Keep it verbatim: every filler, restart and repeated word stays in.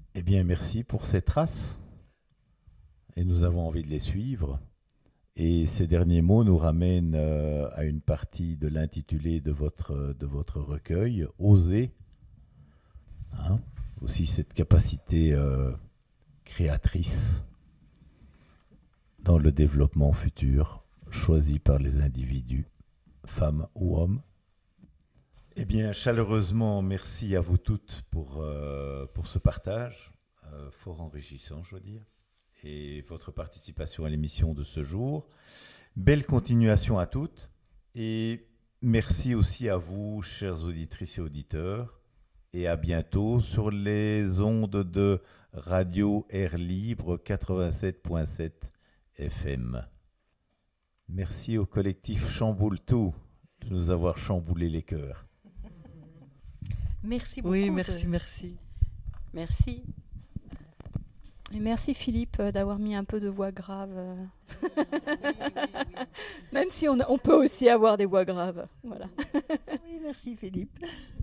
Eh bien, merci pour ces traces. Et nous avons envie de les suivre. Et ces derniers mots nous ramènent euh, à une partie de l'intitulé de votre, de votre recueil, Oser. Hein, aussi cette capacité euh, créatrice dans le développement futur, choisi par les individus, femmes ou hommes. Eh bien, chaleureusement, merci à vous toutes pour, euh, pour ce partage, euh, fort enrichissant, je veux dire, et votre participation à l'émission de ce jour. Belle continuation à toutes, et merci aussi à vous, chères auditrices et auditeurs, et à bientôt sur les ondes de Radio Air Libre quatre-vingt-sept virgule sept F M. Merci au collectif Chamboule Tout de nous avoir chamboulé les cœurs. Merci beaucoup. Oui, merci, de... merci. Merci. Et merci Philippe d'avoir mis un peu de voix grave. Oui, oui, oui. Même si on, on peut aussi avoir des voix graves. Voilà. Oui, merci Philippe.